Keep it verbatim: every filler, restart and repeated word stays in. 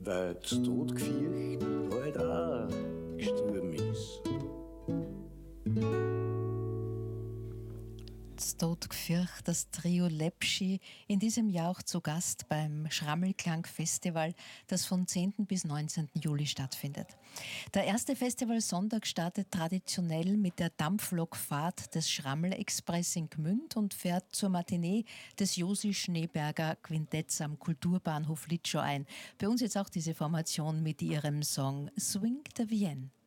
weil das Todgefürcht halt auch gestorben ist. Das Todgefürcht, das Trio Lepschi, in diesem Jahr auch zu Gast beim Schrammelklang-Festival, das vom zehnten bis neunzehnten Juli stattfindet. Der erste Festivalsonntag startet traditionell mit der Dampflokfahrt des Schrammel-Express in Gmünd und fährt zur Matinee des Josi Schneeberger Quintetts am Kulturbahnhof Litschow ein. Bei uns jetzt auch diese Formation mit ihrem Song Swing de Vienne.